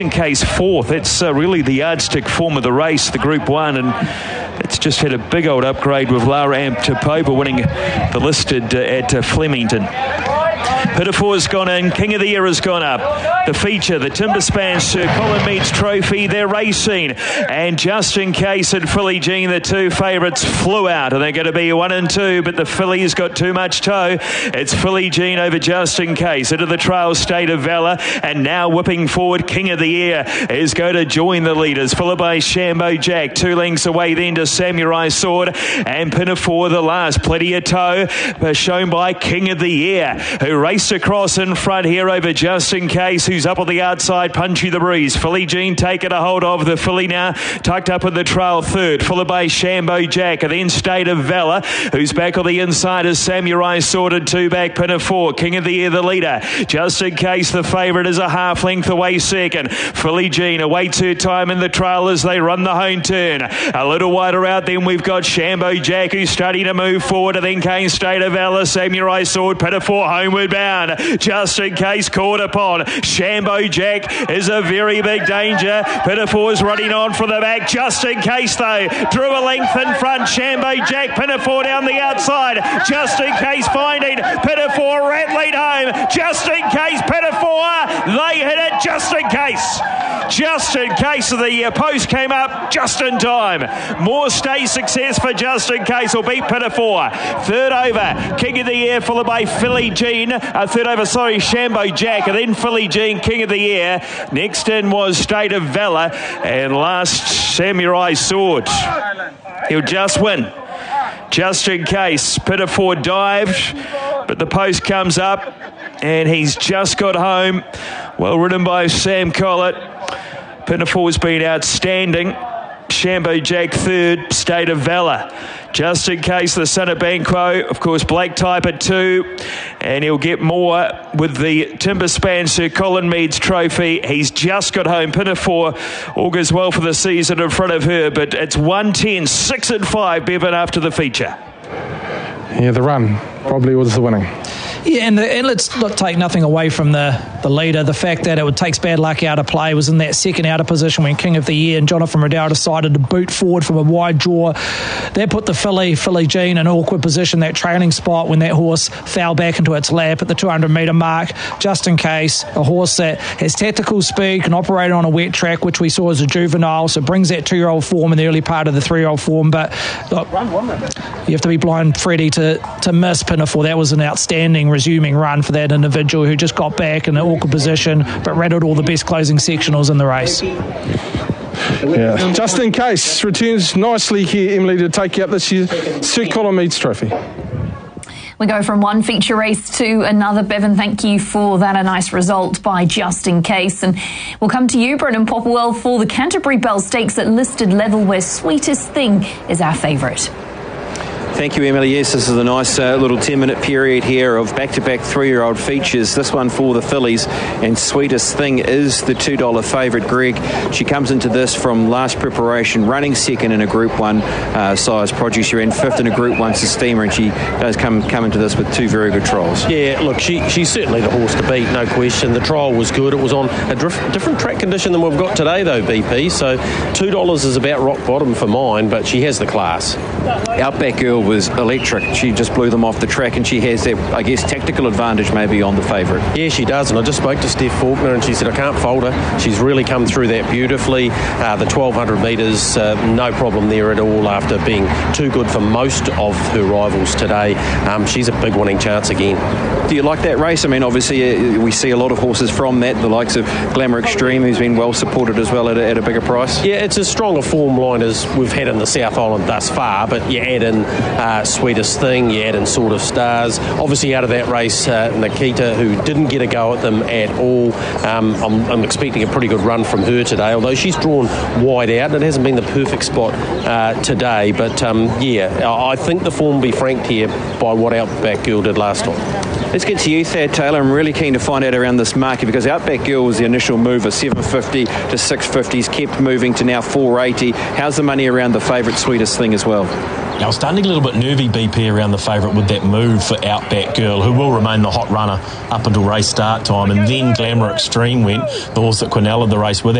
In case fourth, it's really the yardstick form of the race, the Group 1, and it's just had a big old upgrade with Lara Amtapopa winning the listed at Flemington. Pinafore's gone in, King of the Year has gone up. The feature, the Timber Span Sir Colin Meads Trophy, they're racing. And just in case at Filly Jean, the two favourites flew out, and they're going to be 1 and 2, but the filly's got too much toe. It's Filly Jean over Just in Case. Into the trail, State of Valor, and now whipping forward, King of the Year is going to join the leaders, followed by Shambo Jack, 2 lengths away then to Samurai Sword, and Pinafore the last. Plenty of toe, shown by King of the Year, who raced across in front here over Just in Case, who's up on the outside, Punchy the Breeze. Filly Jean taking a hold of the filly now, tucked up in the trail third, followed by Shambo Jack, and then State of Valor, who's back on the inside as Samurai Sword, and 2 back Pinafore. King of the Year the leader, Just in Case the favourite is a half length away second. Filly Jean awaits her time in the trail as they run the home turn. A little wider out, then we've got Shambo Jack, who's starting to move forward, and then came State of Valor, Samurai Sword, Pinafore homeward bound. Just in Case caught upon. Shambo Jack is a very big danger. Pinafore's running on from the back. Just in Case though drew a length in front. Shambo Jack, Pinafore down the outside. Just in Case finding Pinafore rattling home. Just in Case, Pinafore, they hit it. Just in Case. Just in Case, the post came up just in time. More stay success for Just in Case will beat Pinafore. Third over, King of the Year, followed by Filly Jean. Third over, Shambo Jack, and then Filly Jean, King of the Year. Next in was State of Valor, and last Samurai Sword. He'll just win. Just in Case, Pinafore dived, but the post comes up, and he's just got home. Well ridden by Sam Collett. Pinafore's been outstanding. Shambo Jack third, State of Valor. Just in Case, the son of Banquo, of course, Black Type at 2, and he'll get more with the Timber Span Sir Colin Meads Trophy. He's just got home. Pinafore augurs well for the season in front of her, but it's 110, 6 and 5, Bevan, after the feature. Yeah, the run probably was the winning. Yeah, and let's not take nothing away from the leader. The fact that it takes bad luck out of play, was in that second outer position when King of the Year and Jonathan Riddell decided to boot forward from a wide draw. That put the Filly Jean in an awkward position, that trailing spot when that horse fell back into its lap at the 200-metre mark. Just in Case, a horse that has tactical speed, can operate on a wet track, which we saw as a juvenile, so brings that 2-year-old form in the early part of the 3-year-old form. But look, you have to be blind, Freddie, to miss Pinafore. That was an outstanding resuming run for that individual who just got back in an awkward position but rattled all the best closing sectionals in the race. Yeah. Just in Case returns nicely here, Emily, to take you up this year's Sir Colin Meads Trophy. We go from one feature race to another. Bevan, thank you for that. A nice result by Just in Case. And we'll come to you, Brendan Popwell, for the Canterbury Bell Stakes at listed level, where Sweetest Thing is our favourite. Thank you, Emily. Yes, this is a nice little 10-minute period here of back-to-back 3-year-old features. This one for the fillies, and Sweetest Thing is the $2 favourite, Greg. She comes into this from last preparation, running second in a Group 1 size produce. She ran fifth in a Group 1 Steamer, and she does come into this with 2 very good trials. Yeah, look, she's certainly the horse to beat, no question. The trial was good. It was on a different track condition than we've got today, though, BP. So $2 is about rock bottom for mine, but she has the class. Outback Girl was electric. She just blew them off the track, and she has that, I guess, tactical advantage maybe on the favourite. Yeah, she does, and I just spoke to Steph Faulkner, and she said I can't fault her. She's really come through that beautifully. The 1,200 metres, no problem there at all after being too good for most of her rivals today. She's a big winning chance again. Do you like that race? I mean, obviously we see a lot of horses from that, the likes of Glamour Extreme, who's been well supported as well at a bigger price. Yeah, it's as strong a form line as we've had in the South Island thus far, but you add in Sweetest Thing, you add in Sort of Stars. Obviously out of that race, Nikita, who didn't get a go at them at all. I'm expecting a pretty good run from her today, although she's drawn wide out. It hasn't been the perfect spot today, but I think the form will be franked here by what Outback Girl did last time. Let's get to you, Thad Taylor. I'm really keen to find out around this market because Outback Girl was the initial mover, 750 to 650s, kept moving to now 480. How's the money around the favourite Sweetest Thing as well? I was starting a little bit nervy, BP, around the favourite with that move for Outback Girl, who will remain the hot runner up until race start time. And then Glamour Extreme went, the horse that Quinella the race with